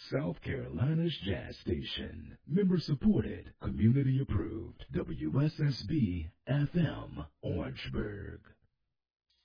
South Carolina's jazz station. Member supported, community approved. WSSB FM, Orangeburg.